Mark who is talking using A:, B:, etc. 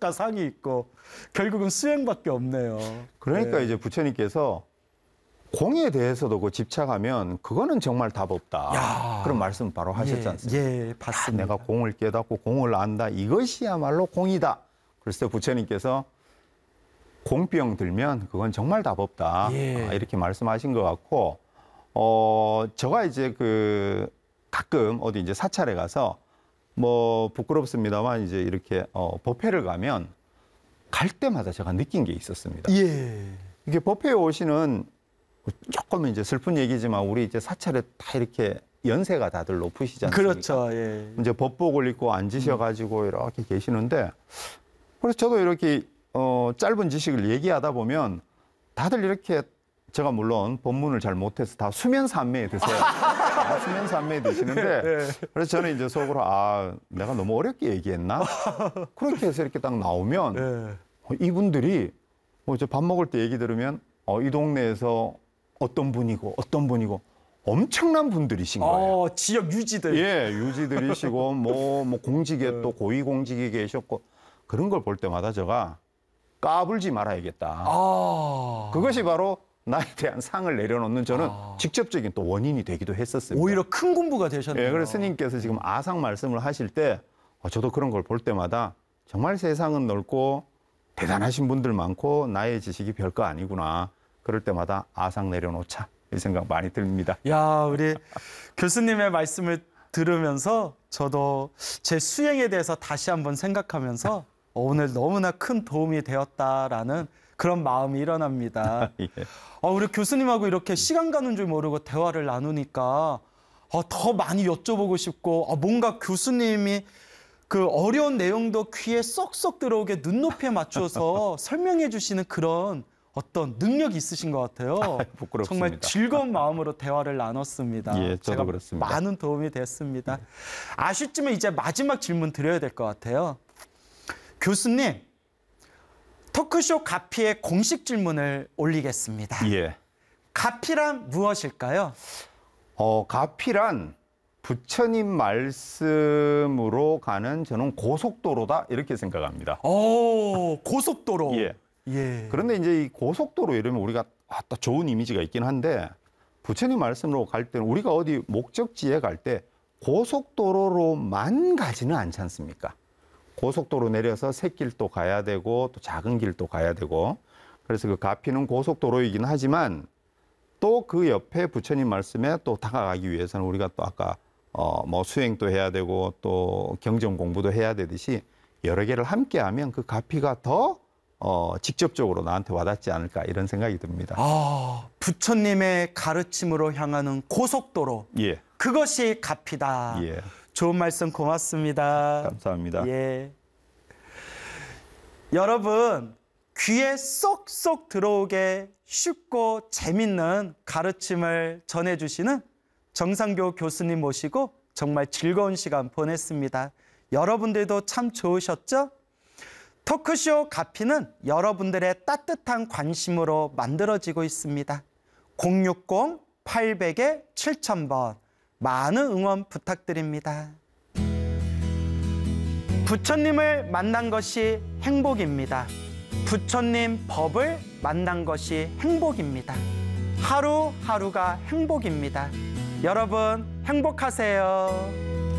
A: 하석과 상이 있고 결국은 수행밖에 없네요.
B: 그러니까
A: 네.
B: 이제 부처님께서 공에 대해서도 그 집착하면 그거는 정말 답 없다.
A: 야.
B: 그런 말씀 바로 하셨지 않습니까?
A: 예, 봤습니다.
B: 내가 공을 깨닫고 공을 안다. 이것이야말로 공이다. 그래서 부처님께서 공병 들면 그건 정말 답 없다.
A: 예.
B: 이렇게 말씀하신 것 같고, 제가 이제 가끔 어디 이제 사찰에 가서 뭐 부끄럽습니다만 이제 이렇게 법회를 가면 갈 때마다 제가 느낀 게 있었습니다.
A: 예.
B: 이게 법회에 오시는 조금 이제 슬픈 얘기지만 우리 이제 사찰에 다 이렇게 연세가 다들 높으시지 않습니까?
A: 그렇죠. 예.
B: 이제 법복을 입고 앉으셔가지고 이렇게 계시는데, 그래서 저도 이렇게 짧은 지식을 얘기하다 보면 다들 이렇게, 제가 물론 법문을 잘 못해서 다 수면산매에 드세요. 수면산매에 드시는데,
A: 네.
B: 그래서 저는 이제 속으로 내가 너무 어렵게 얘기했나? 그렇게 해서 이렇게 딱 나오면
A: 예.
B: 이분들이 뭐 이제 밥 먹을 때 얘기 들으면 이 동네에서 어떤 분이고 엄청난 분들이신 거예요.
A: 지역 유지들.
B: 예, 유지들이시고 뭐 공직에 또 고위 공직에 계셨고, 그런 걸 볼 때마다 제가 까불지 말아야겠다. 그것이 바로 나에 대한 상을 내려놓는 저는 직접적인 또 원인이 되기도 했었습니다.
A: 오히려 큰 공부가 되셨네요.
B: 예, 그래서 스님께서 지금 아상 말씀을 하실 때 저도 그런 걸 볼 때마다 정말 세상은 넓고 대단하신 분들 많고 나의 지식이 별거 아니구나. 그럴 때마다 아상 내려놓자, 이 생각 많이 듭니다.
A: 야, 우리 교수님의 말씀을 들으면서 저도 제 수행에 대해서 다시 한번 생각하면서 오늘 너무나 큰 도움이 되었다라는 그런 마음이 일어납니다.
B: 예.
A: 우리 교수님하고 이렇게 시간 가는 줄 모르고 대화를 나누니까 더 많이 여쭤보고 싶고, 뭔가 교수님이 그 어려운 내용도 귀에 쏙쏙 들어오게 눈높이에 맞춰서 설명해 주시는 그런 어떤 능력이 있으신 것 같아요.
B: 부끄럽습니다.
A: 정말 즐거운 마음으로 대화를 나눴습니다.
B: 예, 저도
A: 제가
B: 그렇습니다.
A: 많은 도움이 됐습니다. 아쉽지만 이제 마지막 질문 드려야 될 것 같아요. 교수님, 토크쇼 가피의 공식 질문을 올리겠습니다.
B: 예.
A: 가피란 무엇일까요?
B: 가피란 부처님 말씀으로 가는 저는 고속도로다, 이렇게 생각합니다.
A: 고속도로.
B: 예.
A: 예.
B: 그런데 이제 이 고속도로 이러면 우리가 또 좋은 이미지가 있긴 한데, 부처님 말씀으로 갈 때는 우리가 어디 목적지에 갈 때 고속도로로만 가지는 않지 않습니까? 고속도로 내려서 샛길도 가야 되고 또 작은 길도 가야 되고, 그래서 그 가피는 고속도로이긴 하지만 또 그 옆에 부처님 말씀에 또 다가가기 위해서는 우리가 또 아까 뭐 수행도 해야 되고 또 경전 공부도 해야 되듯이 여러 개를 함께 하면 그 가피가 더 직접적으로 나한테 와닿지 않을까, 이런 생각이 듭니다.
A: 부처님의 가르침으로 향하는 고속도로.
B: 예.
A: 그것이 가피다.
B: 예.
A: 좋은 말씀 고맙습니다.
B: 감사합니다.
A: 예. 여러분, 귀에 쏙쏙 들어오게 쉽고 재밌는 가르침을 전해주시는 정상교 교수님 모시고 정말 즐거운 시간 보냈습니다. 여러분들도 참 좋으셨죠? 토크쇼 가피는 여러분들의 따뜻한 관심으로 만들어지고 있습니다. 060-800-7000번 많은 응원 부탁드립니다. 부처님을 만난 것이 행복입니다. 부처님 법을 만난 것이 행복입니다. 하루하루가 행복입니다. 여러분 행복하세요.